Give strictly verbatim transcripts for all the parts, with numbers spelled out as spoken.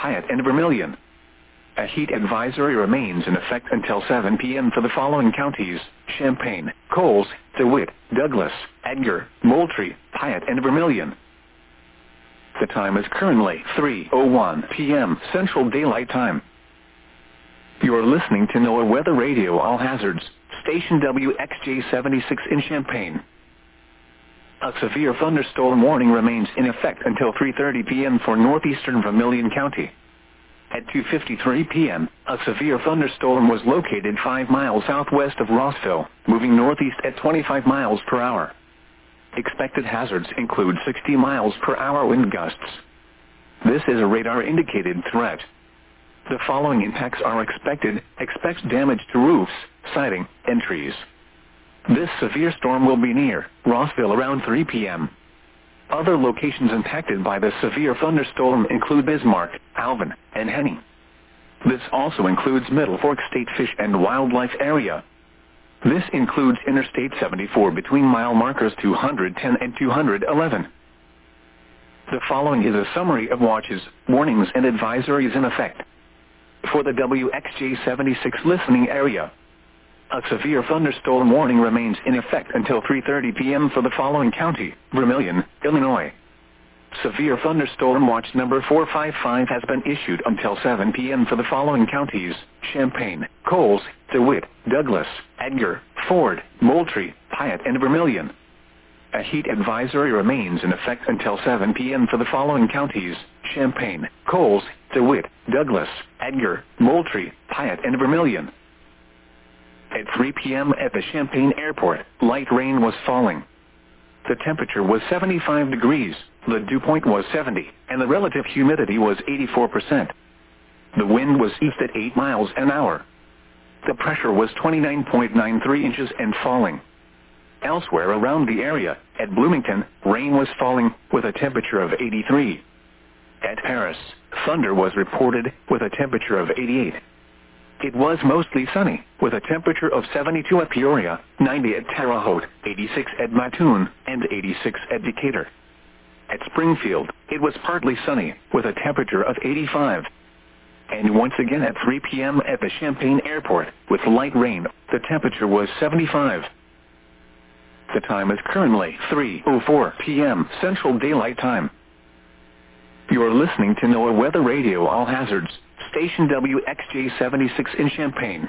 Hyatt, and Vermilion. A heat advisory remains in effect until seven p m for the following counties: Champaign, Coles, DeWitt, Douglas, Edgar, Moultrie, Hyatt, and Vermilion. The time is currently three oh one p m Central Daylight Time. You are listening to NOAA Weather Radio All Hazards, station W X J seventy-six in Champaign. A severe thunderstorm warning remains in effect until three thirty p m for northeastern Vermilion County. At two fifty-three p m, a severe thunderstorm was located five miles southwest of Rossville, moving northeast at twenty-five miles per hour. Expected hazards include sixty miles per hour wind gusts. This is a radar-indicated threat. The following impacts are expected: expect damage to roofs, siding, and trees. This severe storm will be near Rossville around three p m Other locations impacted by the severe thunderstorm include Bismarck, Alvin, and Henning. This also includes Middle Fork State Fish and Wildlife Area. This includes Interstate seventy-four between mile markers two hundred ten and two hundred eleven. The following is a summary of watches, warnings, and advisories in effect. For the W X J seventy-six listening area, a severe thunderstorm warning remains in effect until three thirty p m for the following county: Vermilion, Illinois. Severe thunderstorm watch number four five five has been issued until seven p m for the following counties: Champaign, Coles, DeWitt, Douglas, Edgar, Ford, Moultrie, Hyatt, and Vermilion. A heat advisory remains in effect until seven p m for the following counties: Champaign, Coles, DeWitt, Douglas, Edgar, Moultrie, Hyatt, and Vermilion. At three p m at the Champaign Airport, light rain was falling. The temperature was seventy-five degrees, the dew point was seventy, and the relative humidity was eighty-four percent. The wind was east at eight miles an hour. The pressure was twenty-nine point nine three inches and falling. Elsewhere around the area, at Bloomington, rain was falling with a temperature of eighty-three. At Paris, thunder was reported with a temperature of eighty-eight. It was mostly sunny, with a temperature of seventy-two at Peoria, ninety at Terre Haute, eighty-six at Mattoon, and eighty-six at Decatur. At Springfield, it was partly sunny, with a temperature of eighty-five. And once again at three p m at the Champaign Airport, with light rain, the temperature was seventy-five. The time is currently three oh four p m Central Daylight Time. You are listening to NOAA Weather Radio All Hazards, station W X J seventy-six in Champaign.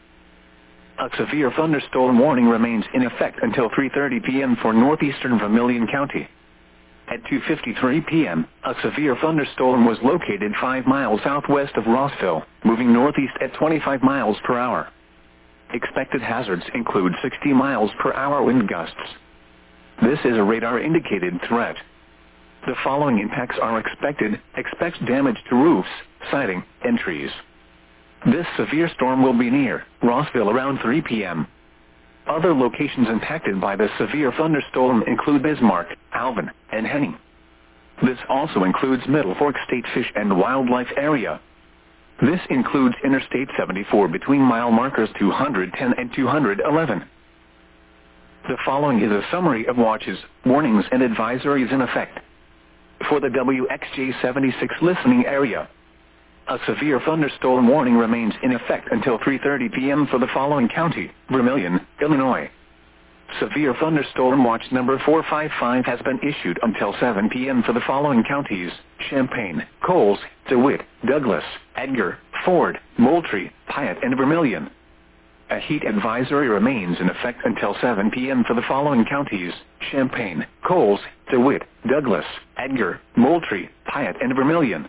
A severe thunderstorm warning remains in effect until three thirty p m for northeastern Vermilion County. At two fifty-three p m, a severe thunderstorm was located five miles southwest of Rossville, moving northeast at twenty-five miles per hour. Expected hazards include sixty miles per hour wind gusts. This is a radar-indicated threat. The following impacts are expected: expect damage to roofs, siding, and trees. This severe storm will be near Rossville around three p m Other locations impacted by the severe thunderstorm include Bismarck, Alvin, and Henning. This also includes Middle Fork State Fish and Wildlife Area. This includes Interstate seventy-four between mile markers two hundred ten and two hundred eleven. The following is a summary of watches, warnings, and advisories in effect. For the W X J seventy-six listening area, a severe thunderstorm warning remains in effect until three thirty p m for the following county: Vermilion, Illinois. Severe thunderstorm watch number four five five has been issued until seven p m for the following counties: Champaign, Coles, DeWitt, Douglas, Edgar, Ford, Moultrie, Hyatt, and Vermilion. A heat advisory remains in effect until seven p m for the following counties: Champaign, Coles, DeWitt, Douglas, Edgar, Moultrie, Hyatt, and Vermilion.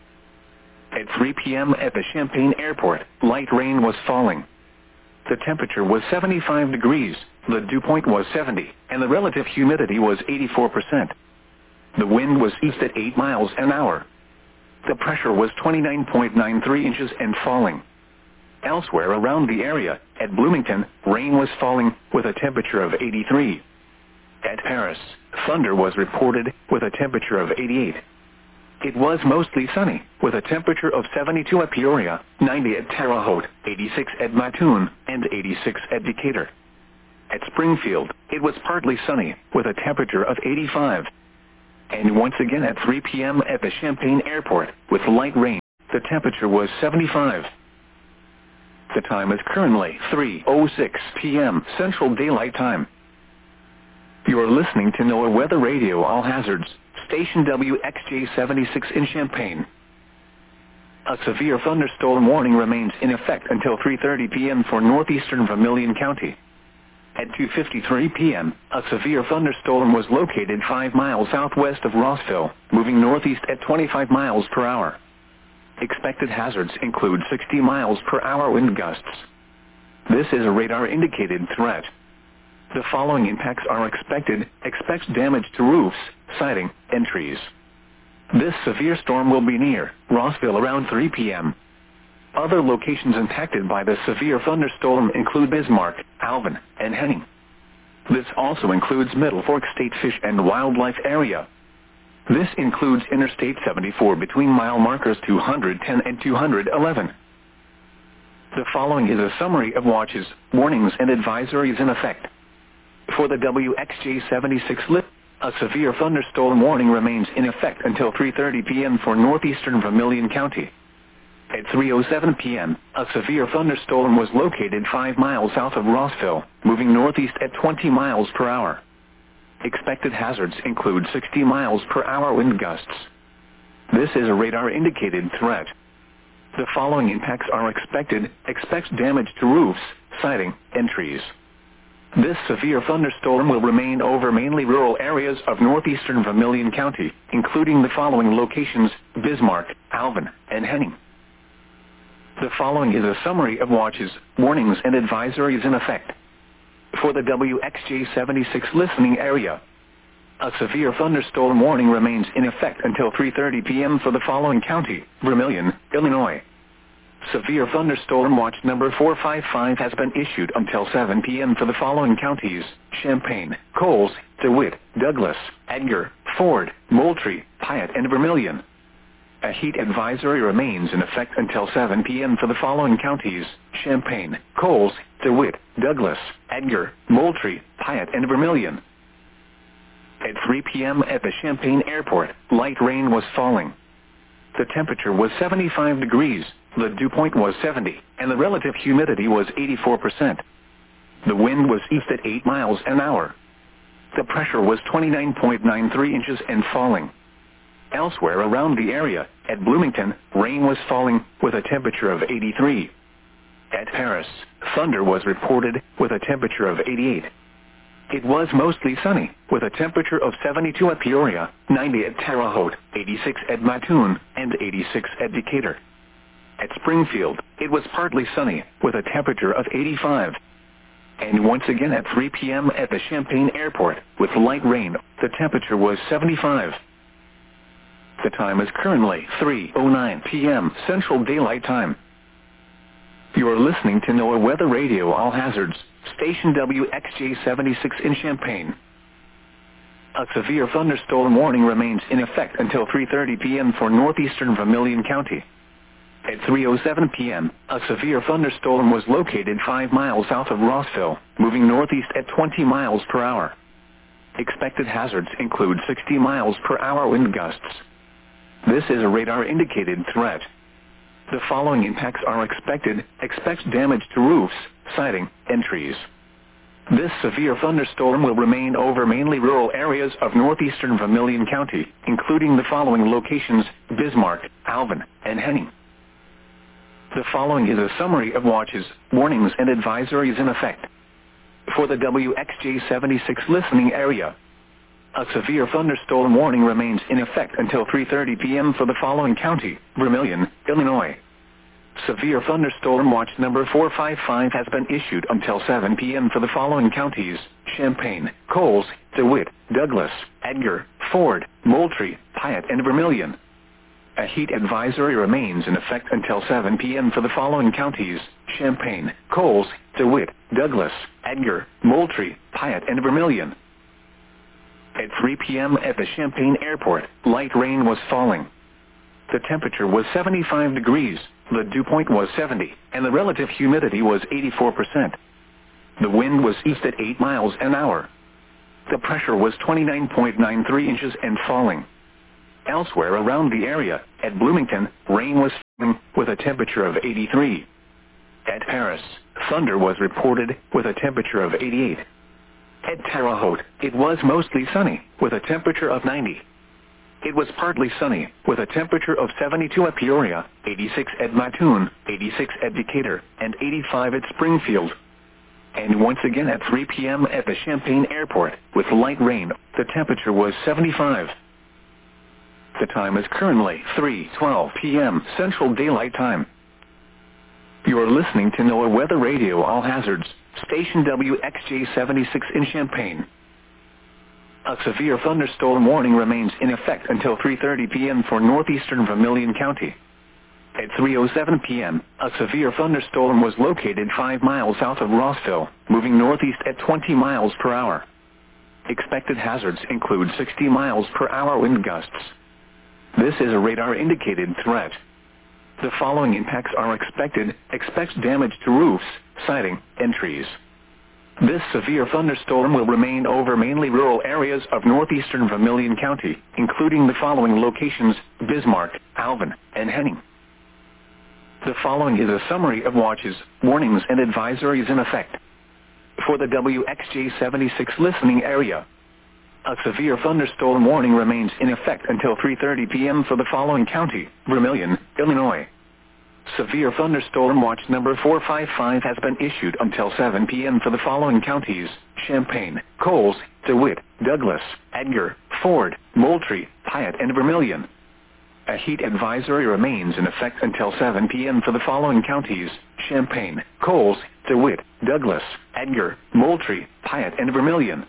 At three p m at the Champaign Airport, light rain was falling. The temperature was seventy-five degrees, the dew point was seventy, and the relative humidity was eighty-four percent. The wind was east at eight miles an hour. The pressure was twenty-nine point nine three inches and falling. Elsewhere around the area, at Bloomington, rain was falling with a temperature of eighty-three. At Paris, thunder was reported with a temperature of eighty-eight. It was mostly sunny, with a temperature of seventy-two at Peoria, ninety at Terre Haute, eighty-six at Mattoon, and eighty-six at Decatur. At Springfield, it was partly sunny, with a temperature of eighty-five. And once again at three p m at the Champaign Airport, with light rain. The temperature was seventy-five. The time is currently three oh six p m Central Daylight Time. You are listening to NOAA Weather Radio All Hazards, station W X J seventy-six in Champaign. A severe thunderstorm warning remains in effect until three thirty p m for northeastern Vermilion County. At two fifty-three p m, a severe thunderstorm was located five miles southwest of Rossville, moving northeast at twenty-five miles per hour. Expected hazards include sixty miles per hour wind gusts. This is a radar-indicated threat. The following impacts are expected. Expect damage to roofs, siding, and trees. This severe storm will be near Rossville around three p m Other locations impacted by the severe thunderstorm include Bismarck, Alvin, and Henning. This also includes Middle Fork State Fish and Wildlife Area. This includes Interstate seventy-four between mile markers two hundred ten and two hundred eleven. The following is a summary of watches, warnings, and advisories in effect. For the W X J seventy-six list, a severe thunderstorm warning remains in effect until three thirty p m for northeastern Vermilion County. At three oh seven p m, a severe thunderstorm was located five miles south of Rossville, moving northeast at twenty miles per hour. Expected hazards include sixty miles per hour wind gusts. This is a radar-indicated threat. The following impacts are expected. Expect damage to roofs, siding, and trees. This severe thunderstorm will remain over mainly rural areas of northeastern Vermilion County, including the following locations: Bismarck, Alvin, and Henning. The following is a summary of watches, warnings, and advisories in effect. For the W X J seventy-six listening area, a severe thunderstorm warning remains in effect until three thirty p m for the following county: Vermilion, Illinois. Severe thunderstorm watch number four five five has been issued until seven p m for the following counties: Champaign, Coles, DeWitt, Douglas, Edgar, Ford, Moultrie, Piatt, and Vermilion. A heat advisory remains in effect until seven p m for the following counties: Champaign, Coles, DeWitt, Douglas, Edgar, Moultrie, Piatt, and Vermilion. At three p m at the Champaign Airport, light rain was falling. The temperature was seventy-five degrees, the dew point was seventy, and the relative humidity was eighty-four percent. The wind was east at eight miles an hour. The pressure was twenty-nine point nine three inches and falling. Elsewhere around the area, at Bloomington, rain was falling, with a temperature of eighty-three. At Paris, thunder was reported, with a temperature of eighty-eight. It was mostly sunny, with a temperature of seventy-two at Peoria, ninety at Terre Haute, eighty-six at Mattoon, and eighty-six at Decatur. At Springfield, it was partly sunny, with a temperature of eighty-five. And once again at three p m at the Champaign Airport, with light rain, the temperature was seventy-five. The time is currently three oh nine p m Central Daylight Time. You are listening to NOAA Weather Radio All Hazards, station W X J seventy-six in Champaign. A severe thunderstorm warning remains in effect until three thirty p m for northeastern Vermilion County. At three oh seven p m, a severe thunderstorm was located five miles south of Rossville, moving northeast at twenty miles per hour. Expected hazards include sixty miles per hour wind gusts. This is a radar-indicated threat. The following impacts are expected. Expect damage to roofs, siding, and trees. This severe thunderstorm will remain over mainly rural areas of northeastern Vermilion County, including the following locations: Bismarck, Alvin, and Henning. The following is a summary of watches, warnings, and advisories in effect. For the W X J seventy-six listening area, a severe thunderstorm warning remains in effect until three thirty p m for the following county: Vermilion, Illinois. Severe thunderstorm watch number four five five has been issued until seven p m for the following counties: Champaign, Coles, DeWitt, Douglas, Edgar, Ford, Moultrie, Piatt, and Vermilion. A heat advisory remains in effect until seven p m for the following counties: Champaign, Coles, DeWitt, Douglas, Edgar, Moultrie, Piatt, and Vermilion. At three p m at the Champaign Airport, light rain was falling. The temperature was seventy-five degrees, the dew point was seventy, and the relative humidity was eighty-four percent. The wind was east at eight miles an hour. The pressure was twenty-nine point nine three inches and falling. Elsewhere around the area, at Bloomington, rain was with a temperature of eighty-three. At Paris, thunder was reported with a temperature of eighty-eight. At Terre Haute, it was mostly sunny with a temperature of ninety. It was partly sunny with a temperature of seventy-two at Peoria, eighty-six at Mattoon, eighty-six at Decatur, and eighty-five at Springfield. And once again at three p m at the Champaign Airport, with light rain, the temperature was seventy-five. The time is currently three twelve p m Central Daylight Time. You are listening to NOAA Weather Radio All Hazards, station W X J seventy-six in Champaign. A severe thunderstorm warning remains in effect until three thirty p m for northeastern Vermilion County. At three oh seven p m, a severe thunderstorm was located five miles south of Rossville, moving northeast at twenty miles per hour. Expected hazards include sixty miles per hour wind gusts. This is a radar-indicated threat. The following impacts are expected. Expect damage to roofs, siding, and trees. This severe thunderstorm will remain over mainly rural areas of northeastern Vermilion County, including the following locations: Bismarck, Alvin, and Henning. The following is a summary of watches, warnings, and advisories in effect. For the W X J seventy-six listening area, a severe thunderstorm warning remains in effect until three thirty p m for the following county: Vermilion, Illinois. Severe thunderstorm watch number four five five has been issued until seven p m for the following counties: Champaign, Coles, DeWitt, Douglas, Edgar, Ford, Moultrie, Piatt, and Vermilion. A heat advisory remains in effect until seven p m for the following counties: Champaign, Coles, DeWitt, Douglas, Edgar, Moultrie, Piatt, and Vermilion.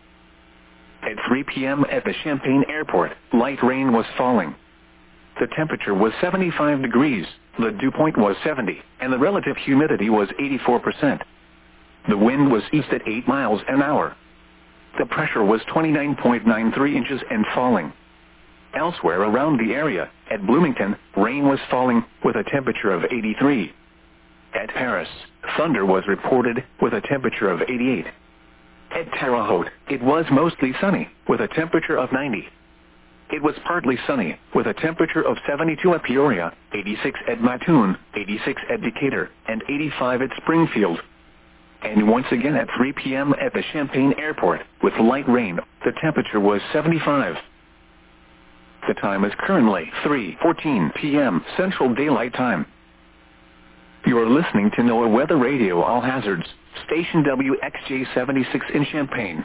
At three p m at the Champaign Airport, light rain was falling. The temperature was seventy-five degrees, the dew point was seventy, and the relative humidity was eighty-four percent. The wind was east at eight miles an hour. The pressure was twenty-nine point nine three inches and falling. Elsewhere around the area, at Bloomington, rain was falling with a temperature of eighty-three. At Paris, thunder was reported with a temperature of eighty-eight. At Terre Haute, it was mostly sunny with a temperature of ninety. It was partly sunny with a temperature of seventy-two at Peoria, eighty-six at Mattoon, eighty-six at Decatur, and eighty-five at Springfield. And once again at three p m at the Champaign Airport, with light rain, the temperature was seventy-five. The time is currently three fourteen p m Central Daylight Time. You are listening to NOAA Weather Radio All Hazards, station W X J seventy-six in Champaign.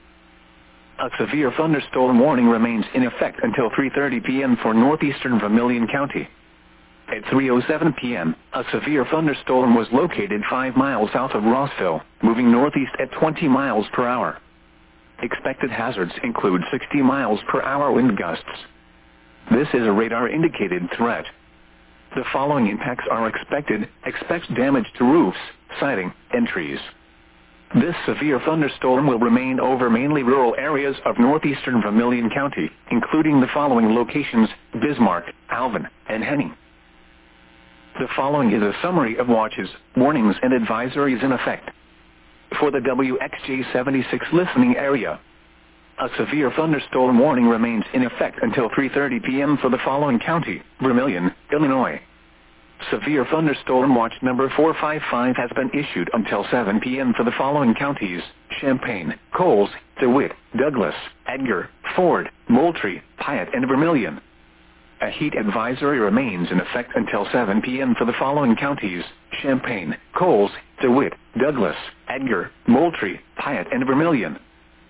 A severe thunderstorm warning remains in effect until three thirty p m for northeastern Vermilion County. At three oh seven p m, a severe thunderstorm was located five miles south of Rossville, moving northeast at twenty miles per hour. Expected hazards include sixty miles per hour wind gusts. This is a radar-indicated threat. The following impacts are expected. Expect damage to roofs, siding, and trees. This severe thunderstorm will remain over mainly rural areas of northeastern Vermilion County, including the following locations: Bismarck, Alvin, and Henning. The following is a summary of watches, warnings, and advisories in effect. For the W X J seventy-six listening area, a severe thunderstorm warning remains in effect until three thirty p m for the following county: Vermilion, Illinois. Severe thunderstorm watch number four five five has been issued until seven p m for the following counties: Champaign, Coles, DeWitt, Douglas, Edgar, Ford, Moultrie, Piatt, and Vermilion. A heat advisory remains in effect until seven p m for the following counties: Champaign, Coles, DeWitt, Douglas, Edgar, Moultrie, Piatt, and Vermilion.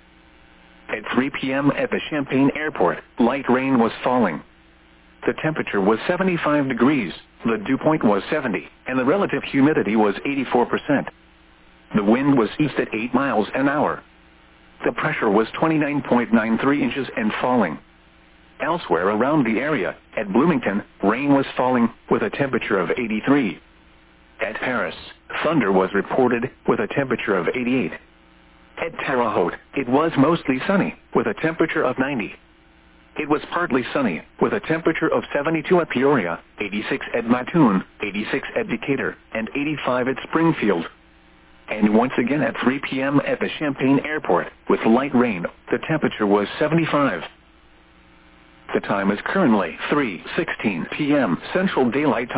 At three p m at the Champaign Airport, light rain was falling. The temperature was seventy-five degrees, the dew point was seventy, and the relative humidity was eighty-four percent. The wind was east at eight miles an hour. The pressure was twenty-nine point nine three inches and falling. Elsewhere around the area, at Bloomington, rain was falling with a temperature of eighty-three. At Paris, thunder was reported with a temperature of eighty-eight. At Terre Haute, it was mostly sunny with a temperature of ninety. It was partly sunny with a temperature of seventy-two at Peoria, eighty-six at Mattoon, eighty-six at Decatur, and eighty-five at Springfield. And once again at three p m at the Champaign Airport, with light rain, the temperature was seventy-five. The time is currently three sixteen p m Central Daylight Time.